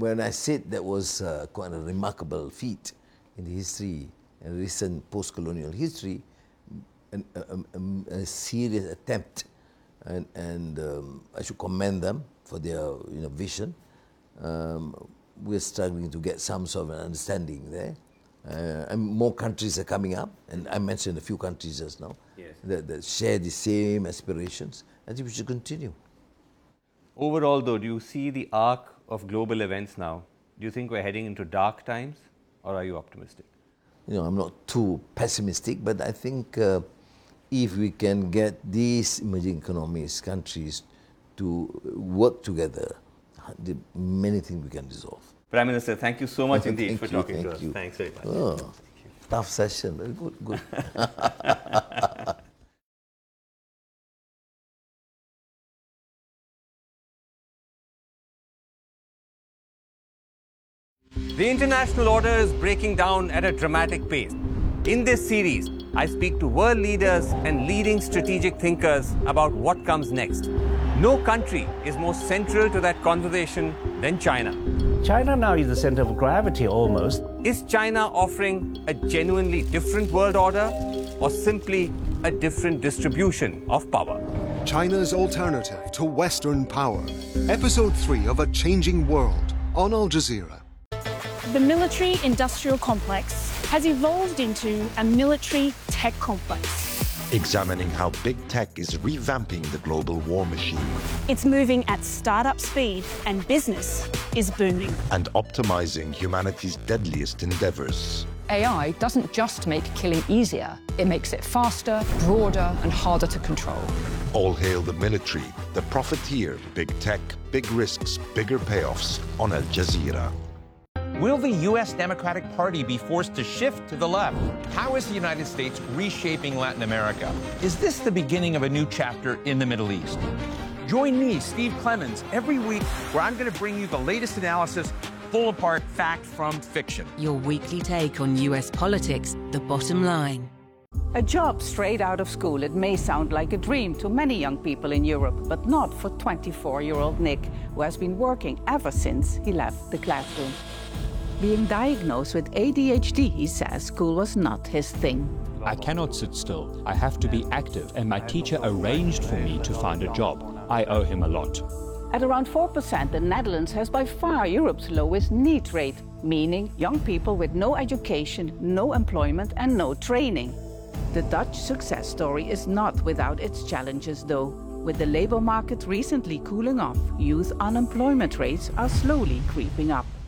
when I said that was quite a remarkable feat in the history, in recent post-colonial history, a serious attempt, and I should commend them for their vision. We're struggling to get some sort of an understanding there. And more countries are coming up, and I mentioned a few countries just now, yes, that share the same aspirations. I think we should continue. Overall, though, do you see the arc of global events now? Do you think we're heading into dark times, or are you optimistic? I'm not too pessimistic, but I think if we can get these emerging economies, countries, to work together, many things we can resolve. Prime Minister, thank you so much indeed for talking to us. You. Thanks very much. Oh, tough session. Very good. The international order is breaking down at a dramatic pace. In this series, I speak to world leaders and leading strategic thinkers about what comes next. No country is more central to that conversation than China. China now is the center of gravity almost. Is China offering a genuinely different world order, or simply a different distribution of power? China's alternative to Western power. Episode 3 of A Changing World on Al Jazeera. The military-industrial complex has evolved into a military-tech complex. Examining how big tech is revamping the global war machine. It's moving at startup speed, and business is booming. And optimizing humanity's deadliest endeavors. AI doesn't just make killing easier, it makes it faster, broader, and harder to control. All hail the military, the profiteer, big tech, big risks, bigger payoffs on Al Jazeera. Will the U.S. Democratic Party be forced to shift to the left? How is the United States reshaping Latin America? Is this the beginning of a new chapter in the Middle East? Join me, Steve Clemons, every week where I'm going to bring you the latest analysis, pull apart fact from fiction. Your weekly take on U.S. politics, The Bottom Line. A job straight out of school, it may sound like a dream to many young people in Europe, but not for 24-year-old Nick, who has been working ever since he left the classroom. Being diagnosed with ADHD, he says school was not his thing. I cannot sit still. I have to be active, and my teacher arranged for me to find a job. I owe him a lot. At around 4%, the Netherlands has by far Europe's lowest NEET rate, meaning young people with no education, no employment, and no training. The Dutch success story is not without its challenges, though. With the labor market recently cooling off, youth unemployment rates are slowly creeping up.